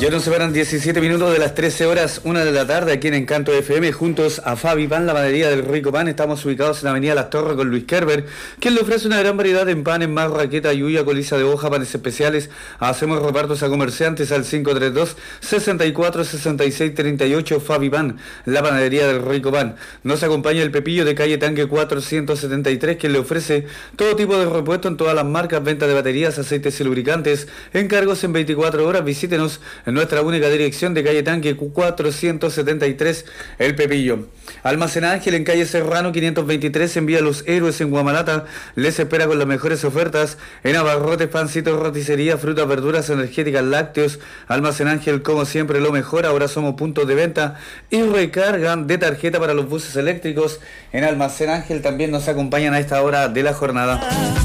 Ya nos separan 17 minutos de las 13 horas, 1 de la tarde, aquí en Encanto FM, juntos a Fabi Pan, la panadería del Rico Pan. Estamos ubicados en la avenida Las Torres con Luis Kerber, quien le ofrece una gran variedad en panes, marraqueta, yuya, coliza de hoja, panes especiales. Hacemos repartos a comerciantes al 532-646638, Fabi Pan, la panadería del Rico Pan. Nos acompaña el Pepillo de calle Tanque 473, quien le ofrece todo tipo de repuesto en todas las marcas, venta de baterías, aceites y lubricantes, encargos en 24 horas. Visítenos en nuestra única dirección de calle Tanque 473, El Pepillo. Almacén Ángel en calle Serrano 523, envía Los Héroes en Guamalata. Les espera con las mejores ofertas en abarrotes, pancitos, roticería, frutas, verduras, energéticas, lácteos. Almacén Ángel, como siempre, lo mejor. Ahora somos puntos de venta y recarga de tarjeta para los buses eléctricos. En Almacén Ángel también nos acompañan a esta hora de la jornada.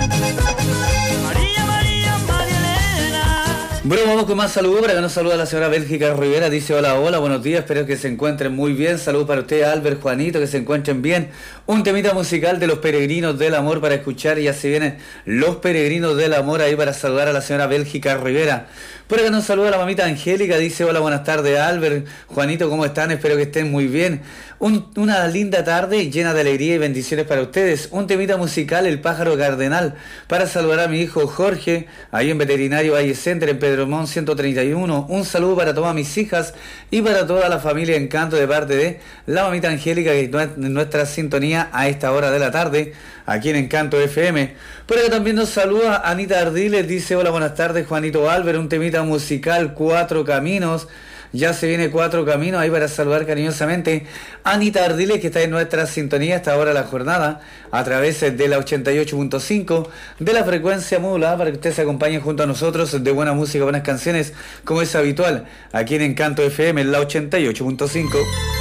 Bueno, vamos con más saludos. Para que nos saluda la señora Bélgica Rivera. Dice: hola, hola, buenos días, espero que se encuentren muy bien. Saludos para usted, Albert, Juanito, que se encuentren bien. Un temita musical de Los Peregrinos del Amor para escuchar. Y así vienen Los Peregrinos del Amor ahí para saludar a la señora Bélgica Rivera. Por acá nos saluda la mamita Angélica. Dice: hola, buenas tardes, Albert, Juanito, ¿cómo están? Espero que estén muy bien. Una linda tarde llena de alegría y bendiciones para ustedes. Un temita musical, El Pájaro Cardenal, para saludar a mi hijo Jorge, ahí en Veterinario Valle Center, en Pedro Montt 131. Un saludo para todas mis hijas y para toda la familia Encanto de parte de la mamita Angélica, que es nuestra sintonía a esta hora de la tarde, aquí en Encanto FM. Por acá también nos saluda Anita Ardiles. Dice: hola, buenas tardes, Juanito, Albert. Un temita musical, Cuatro Caminos. Ya se viene Cuatro Caminos ahí para saludar cariñosamente a Anita Ardiles, que está en nuestra sintonía hasta ahora de la jornada a través de la 88.5 de la frecuencia modulada, para que usted se acompañe junto a nosotros de buena música, buenas canciones, como es habitual aquí en Encanto FM en la 88.5.